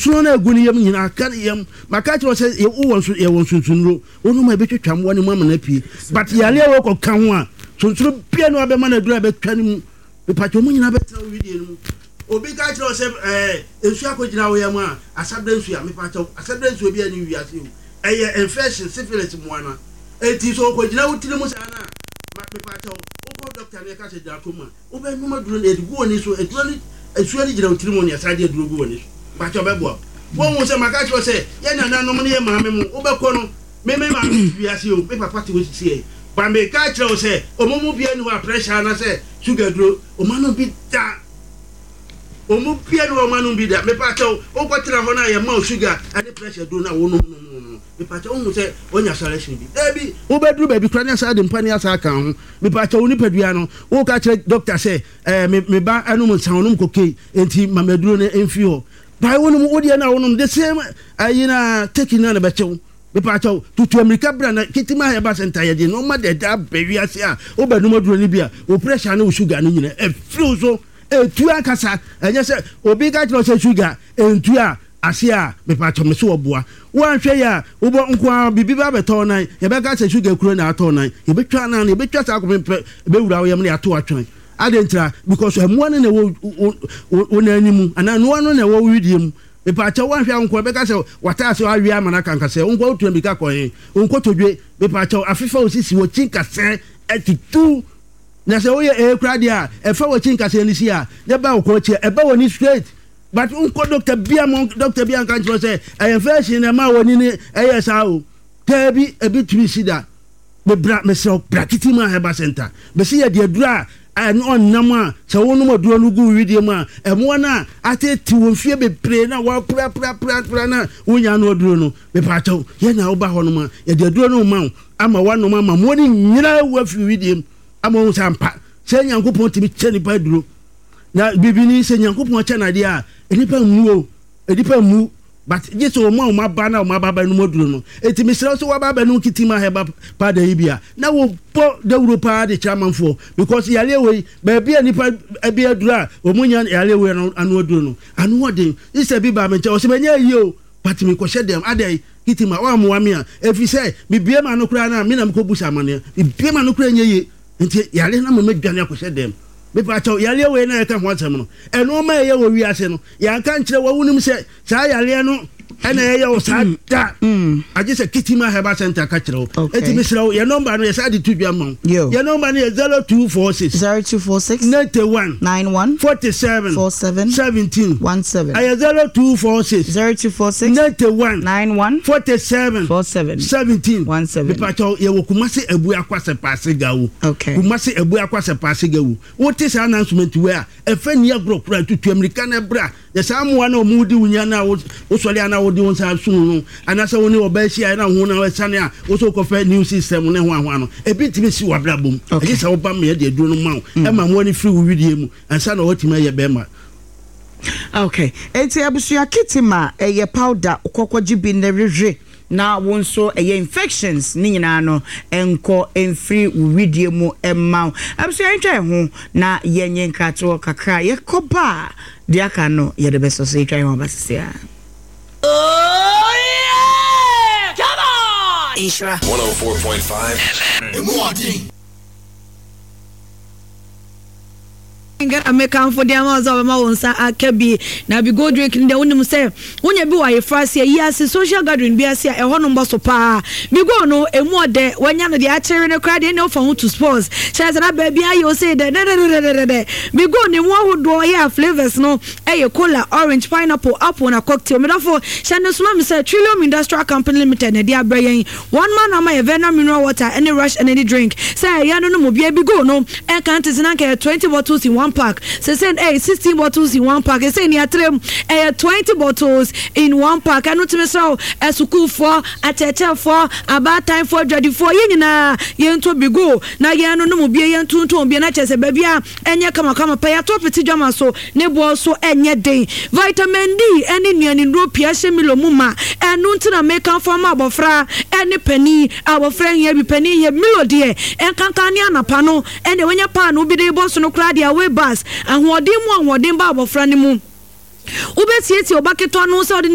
so na aguni yam nyina kan yam maka che say ye wo so ye won sunsunro onu ma be twetwa mo ne mo na pie but yale wo ko kan ho a sunsunro pie no abema na dura be twa ne mu be pacho mo nyina be tra video no obi ka che say ensu akogina wo yam a asabda ensu ya me pacho asabda ensu obi ani wiase o infection syphilis mo ana eti so akogina wo tiri mu sa na ma me pacho o doctor ne ka che da koma o be numa duro na edigu oni so eduro ni esu ni gira wo tiri mu ni asade eduro gu oni pacho be bo won se maka che say ye na no ne ye maame mu o be ko no me maame wiase o be papa ti wo sie ba me ka che o say o mo bia ni wa pressure na say sugar duro o ma no bi da o mo bia ni o ma no bi da me pacho o ko tira ho na ye ma sugar ani pressure duro na wo no me pacho o say onya solution bi ebi o be duro baby kra na sa de mpani asa kan ho me pacho oni padua no o ka che doctor say me ba anu mo san onum kokei enti mamaduro ne enfi ho bai wonum odi na wonum the same ayina taking na be chew me pacho tutu America bra na kitima he ba center ye de no ma de da bewi ase a o ba numa duro ni bia o pressure na o sugar ni nyina e feel so etu akasa enye se obi ka tro se sugar entu a ase a me pacho me so oboa wan hwe ya wo bo nko bibi ba beto nan ye be ka se sugar kuro na ato nan ye be twa nan ye be twa sa ko be wura wo yam na ato atwen adentra because emu ne wo na animu ana no no na wo widiem e pa cha wan hwa nko be ka se wata se awi amana kanka se nko otu bi ka koyin nko todwe be pa cha afifa osisi wo chinka se etitu na se wo ye kra dia e fa wo chinka se ni si a ne ba ko che e ba woni straight but nko doctor bia kan tro se e infection na ma woni ni e sa o tabi e bi tumi sida be bra me se brakiti ma heba center be si ye de dura an on nama se wonu mo duro nugu widie ma emo na ateti won fie be pre na wa pra na wonya no duro no be pa chaw ye na wo ba ho no ma ye de duro no ma ama wa no ma mo ni nyina wa fi widie ama wo sampa se nyankopon timi cheni pa duro na bibini se nyankopon chena dia a enipa mu but just o ma ba na o ma ba no moduro no eti misra so wa ba no kitima heba pa da ibia na wo po da Europa de chairmanfo because yale we ba bia nipa bia dura o munya yale we no anu oduro no anu odin ise bi ba me che o se menya yi o but me ko shedem adai kitima wa mo wa me a efi say me bia ma no kura na me na me ko busa mane bia ma no kura nyeye enti yale na mo medwane ko shedem me pa chaw yale we na ka ho asem no eno ma ye wo wi ase no ya kan kire wo wunim se sa yale no ena ye o sa da aje se kitima heba center ka kire o eti misra o ye number no ye sa di tudwa ma ye number no ye 0246 91 47 17 ay 0246 91 47 17 me pa chaw ye wo kumase abu akwase passe gawo kumase abu akwase passe gawo this announcement where a friend ya group right to American bra the someone no mudi unya na wo sole ana wo di won sa sun no anasa woni obashi na hu na wesane a wo so kofa new system ne ho no e bi timi si wa bra bom e se wo ba me de duro no ma e ma mo ni free wo video mu ansa na wo timi ye be ma okay enti abusua kitima ye powder kokwaji bi na rehwe na wonso infections ni nyina no enko enfri widie mu emma abso yentwa ho na yenye nkrato kakra yekoba diaka no ye de beso se yentwa ho basia oh yeah come on Isra 104.5 FM Get American for the amounts of Maunsa Akabi. Now be go drinking the unim say, when you be a frasi, yes, social gathering be a say a honum boss of pa. We go no a more day when you're the archer in a crowd, no for who to sports. Says that baby, I say that. We go no one who do here flavors no a cola, orange, pineapple, apple, and a cocktail. Therefore, Shannon Swam is a Trillium Industrial Company Limited, and they are bringing 1 man on my venom mineral water, any rush and any drink. Say, I don't know, be go no, I can't is 20 bottles in one pack. So send 16 bottles in one pack. Say near 20 bottles in one pack. I know to myself a school for a teacher for about time for ready for you na yen to be go. Now you no be yen to be not as a baby and ya come pay a top jama so nebo so any day. Vitamin D any in Europea Shemilo Muma and Nuntina make up for my bofra any penny our friend here be penny here melody and kankania pano and when your pan will be able to no crowd away bus and what dim ba bofra ni mu ubesi eti obaketo anu so